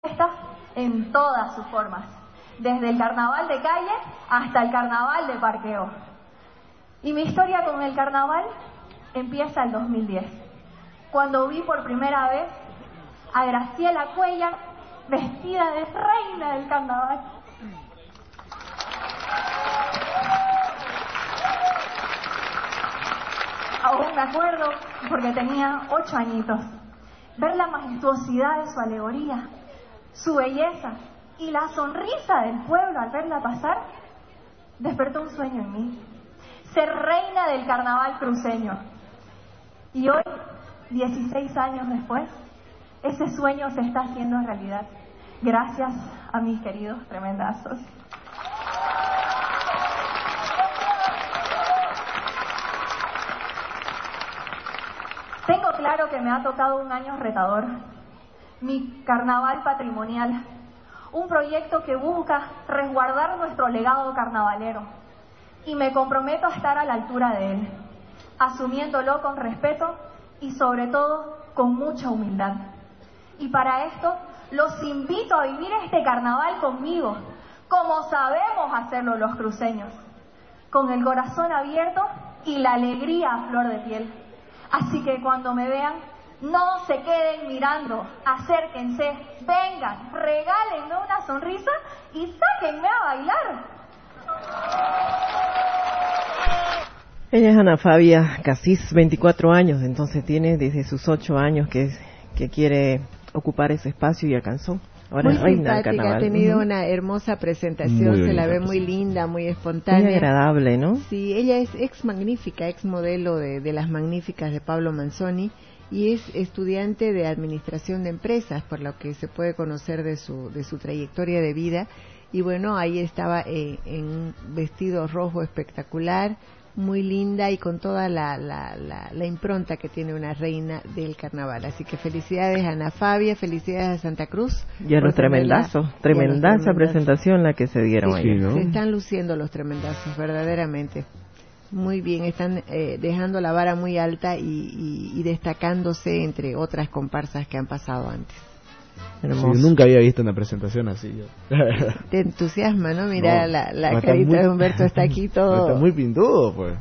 fiesta en todas sus formas, desde el carnaval de calle hasta el carnaval de parqueo. Y mi historia con el carnaval empieza el 2010, cuando vi por primera vez a Graciela Cuellar vestida de reina del carnaval. Aún me acuerdo porque tenía 8 añitos. Ver la majestuosidad de su alegoría, su belleza y la sonrisa del pueblo al verla pasar, despertó un sueño en mí: ser reina del carnaval cruceño. Y hoy, 16 años después, ese sueño se está haciendo realidad, gracias a mis queridos tremendazos. Tengo claro que me ha tocado un año retador, mi carnaval patrimonial, un proyecto que busca resguardar nuestro legado carnavalero, y me comprometo a estar a la altura de él, asumiéndolo con respeto y sobre todo con mucha humildad. Y para esto los invito a vivir este carnaval conmigo, como sabemos hacerlo los cruceños, con el corazón abierto y la alegría a flor de piel. Así que cuando me vean, no se queden mirando, acérquense, vengan, regálenme una sonrisa y sáquenme a bailar. Ella es Ana Fabia Casís, 24 años, entonces tiene desde sus 8 años que quiere ocupar ese espacio y alcanzó. Ahora muy es reina del carnaval. Ha tenido una hermosa presentación, se la ve muy linda, muy espontánea. Muy agradable, ¿no? Sí, ella es ex magnífica, ex modelo de las magníficas de Pablo Manzoni, y es estudiante de administración de empresas, por lo que se puede conocer de su trayectoria de vida. Y bueno, ahí estaba en un vestido rojo espectacular, muy linda y con toda la impronta que tiene una reina del carnaval. Así que felicidades a Ana Fabia, felicidades a Santa Cruz. Y a los tremendazos, tremendaza presentación la que se dieron ahí, ¿no? Se están luciendo los tremendazos, verdaderamente. Muy bien, están dejando la vara muy alta y destacándose entre otras comparsas que han pasado antes. Sí, nunca había visto una presentación así. Te entusiasma, ¿no? Mira, no, la carita de Humberto está aquí todo. Está muy pintudo, pues.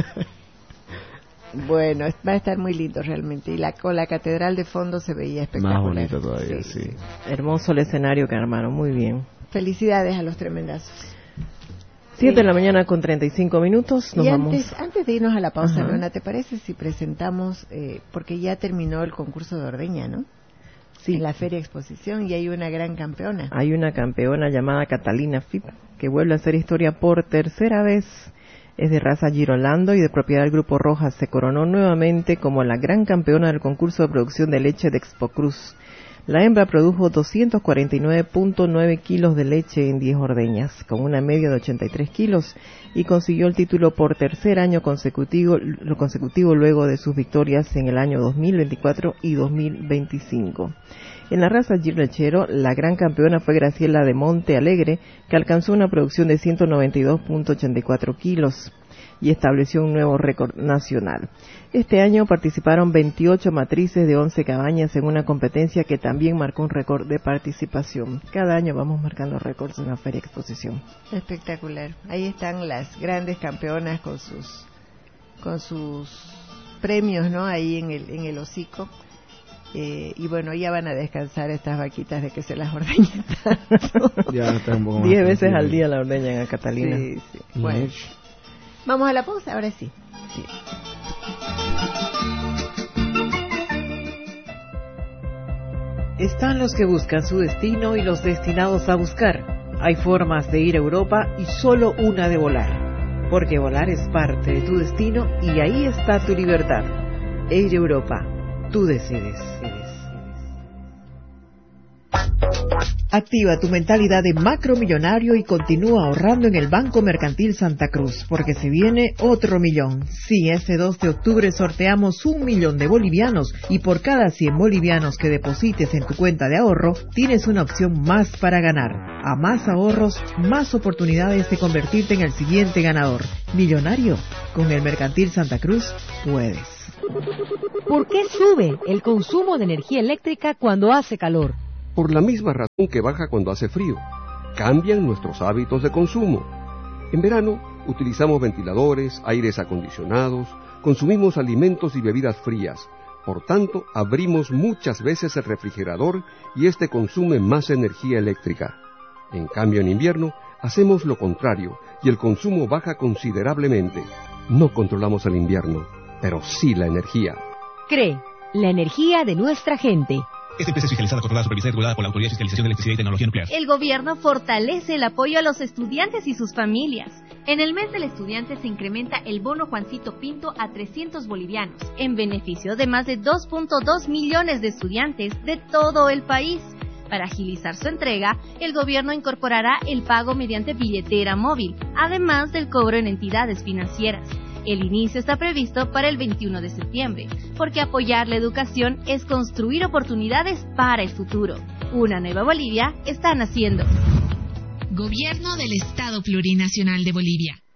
Bueno, va a estar muy lindo realmente. Y con la catedral de fondo se veía espectacular. Más bonito todavía, sí. Hermoso el escenario que armaron, muy bien. Felicidades a los tremendazos. 7 de la mañana con 35 minutos. Nos vamos. Antes de irnos a la pausa, Leona, ¿te parece si presentamos, porque ya terminó el concurso de ordeña, ¿no? Sí. En la Feria Exposición, y hay una gran campeona. Hay una campeona llamada Catalina Fip, que vuelve a hacer historia por tercera vez. Es de raza Girolando y de propiedad del Grupo Rojas. Se coronó nuevamente como la gran campeona del concurso de producción de leche de Expo Cruz. La hembra produjo 249.9 kilos de leche en 10 ordeñas, con una media de 83 kilos, y consiguió el título por tercer año consecutivo luego de sus victorias en el año 2024 y 2025. En la raza Gir Lechero, la gran campeona fue Graciela de Monte Alegre, que alcanzó una producción de 192.84 kilos y estableció un nuevo récord nacional. Este año participaron 28 matrices de 11 cabañas en una competencia que también marcó un récord de participación. Cada año vamos marcando récords en la Feria Exposición. Espectacular. Ahí están las grandes campeonas con sus premios, ¿no? Ahí en el hocico. Y bueno, ya van a descansar estas vaquitas de que se las ordeñan tanto. Ya está un poco más 10 veces al día la ordeñan a Catalina. Sí. Bueno. Vamos a la pausa, ahora sí. Están los que buscan su destino y los destinados a buscar. Hay formas de ir a Europa y solo una de volar. Porque volar es parte de tu destino y ahí está tu libertad. Air Europa, tú decides. Activa tu mentalidad de macromillonario y continúa ahorrando en el Banco Mercantil Santa Cruz, porque se viene otro millón. Sí, ese 2 de octubre sorteamos 1 millón de bolivianos y por cada 100 bolivianos que deposites en tu cuenta de ahorro, tienes una opción más para ganar. A más ahorros, más oportunidades de convertirte en el siguiente ganador. Millonario, con el Mercantil Santa Cruz puedes. ¿Por qué sube el consumo de energía eléctrica cuando hace calor? por la misma razón que baja cuando hace frío. Cambian nuestros hábitos de consumo. En verano utilizamos ventiladores, aires acondicionados, consumimos alimentos y bebidas frías. Por tanto, abrimos muchas veces el refrigerador y este consume más energía eléctrica. En cambio, en invierno, hacemos lo contrario y el consumo baja considerablemente. No controlamos el invierno, pero sí la energía. CRE, la energía de nuestra gente. Esta empresa es fiscalizada, controlada, supervisada y regulada por la Autoridad de Fiscalización de Electricidad y Tecnología Nuclear. El gobierno fortalece el apoyo a los estudiantes y sus familias. En el mes del estudiante se incrementa el bono Juancito Pinto a 300 bolivianos, en beneficio de más de 2.2 millones de estudiantes de todo el país. Para agilizar su entrega, el gobierno incorporará el pago mediante billetera móvil, además del cobro en entidades financieras. El inicio está previsto para el 21 de septiembre, porque apoyar la educación es construir oportunidades para el futuro. Una nueva Bolivia está naciendo. Gobierno del Estado Plurinacional de Bolivia.